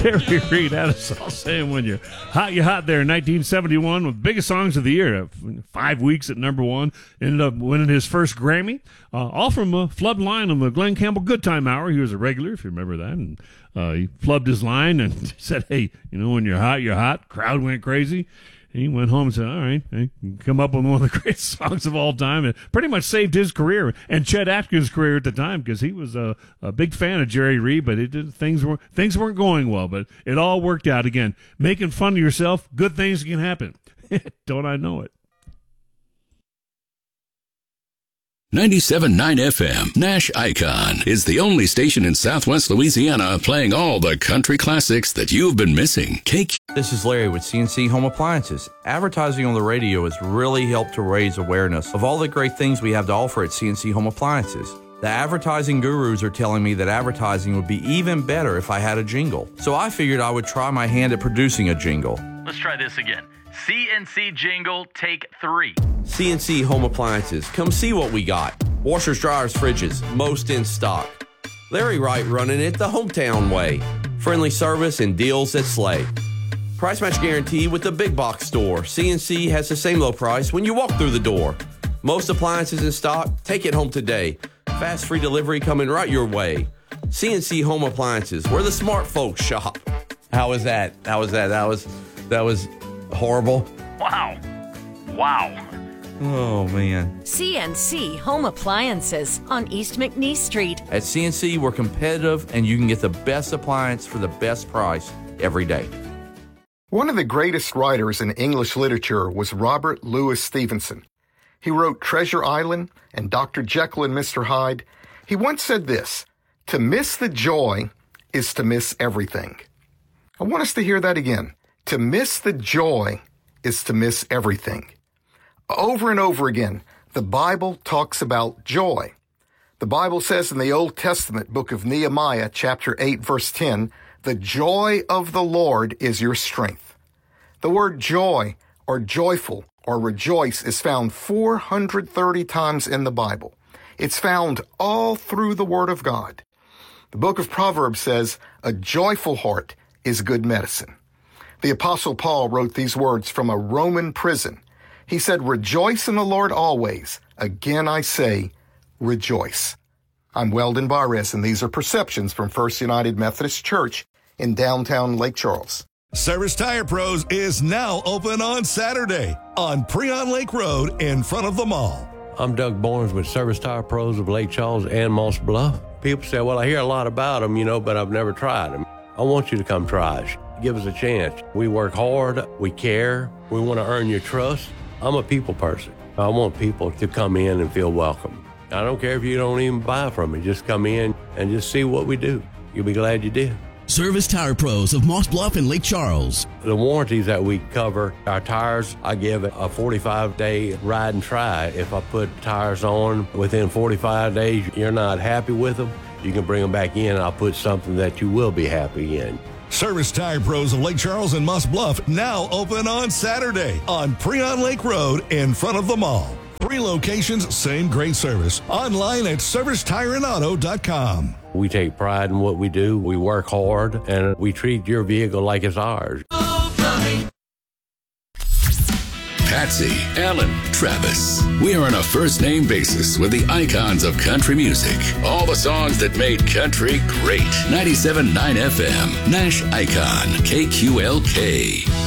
Jerry Reed had us all saying when you're hot, there in 1971, with biggest songs of the year. 5 weeks at number one. Ended up winning his first Grammy. All from a flubbed line on the Glenn Campbell Good Time Hour. He was a regular, if you remember that. And he flubbed his line and said, hey, when you're hot. Crowd went crazy. He went home and said, all right, I can come up with one of the greatest songs of all time. And pretty much saved his career and Chet Atkins' career at the time, because he was a big fan of Jerry Reed, but things weren't going well. But it all worked out. Again, making fun of yourself, good things can happen. Don't I know it? 97.9 FM, Nash Icon, is the only station in Southwest Louisiana playing all the country classics that you've been missing. This is Larry with CNC Home Appliances. Advertising on the radio has really helped to raise awareness of all the great things we have to offer at CNC Home Appliances. The advertising gurus are telling me that advertising would be even better if I had a jingle. So I figured I would try my hand at producing a jingle. Let's try this again. CNC jingle, take 3. CNC Home Appliances. Come see what we got. Washers, dryers, fridges, most in stock. Larry Wright running it the hometown way. Friendly service and deals that slay. Price match guarantee with the big box store. CNC has the same low price when you walk through the door. Most appliances in stock. Take it home today. Fast free delivery coming right your way. CNC Home Appliances, where the smart folks shop. How was that? That was horrible. Wow. Oh, man. CNC Home Appliances on East McNeese Street. At CNC, we're competitive, and you can get the best appliance for the best price every day. One of the greatest writers in English literature was Robert Louis Stevenson. He wrote Treasure Island and Dr. Jekyll and Mr. Hyde. He once said this: to miss the joy is to miss everything. I want us to hear that again. To miss the joy is to miss everything. Over and over again, the Bible talks about joy. The Bible says in the Old Testament book of Nehemiah, chapter 8, verse 10, the joy of the Lord is your strength. The word joy or joyful or rejoice is found 430 times in the Bible. It's found all through the Word of God. The book of Proverbs says, a joyful heart is good medicine. The Apostle Paul wrote these words from a Roman prison. He said, rejoice in the Lord always. Again I say, rejoice. I'm Weldon Barres, and these are Perceptions from First United Methodist Church in downtown Lake Charles. Service Tire Pros is now open on Saturday on Preon Lake Road in front of the mall. I'm Doug Barnes with Service Tire Pros of Lake Charles and Moss Bluff. People say, well, I hear a lot about them, but I've never tried them. I want you to come try us. Give us a chance. We work hard. We care. We want to earn your trust. I'm a people person. I want people to come in and feel welcome. I don't care if you don't even buy from me. Just come in and just see what we do. You'll be glad you did. Service Tire Pros of Moss Bluff and Lake Charles. The warranties that we cover, our tires, I give a 45-day ride and try. If I put tires on within 45 days, you're not happy with them, you can bring them back in and I'll put something that you will be happy in. Service Tire Pros of Lake Charles and Moss Bluff now open on Saturday on Preon Lake Road in front of the mall. 3 locations, same great service. Online at ServiceTireandAuto.com. We take pride in what we do. We work hard, and we treat your vehicle like it's ours. Patsy, Alan, Travis. We are on a first-name basis with the icons of country music. All the songs that made country great. 97.9 FM, Nash Icon, KQLK.